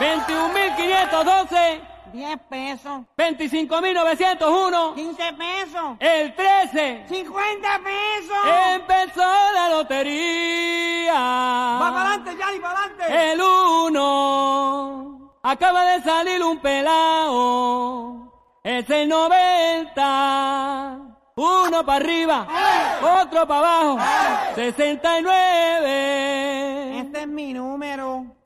21.512. 10 pesos. 25.901. 15 pesos. El 13. 50 pesos. Empezó la lotería. Va para adelante, Yanni, para adelante. El 1. Acaba de salir un pelao. Es el 90. Uno para arriba, otro para abajo. 69. Este es mi número.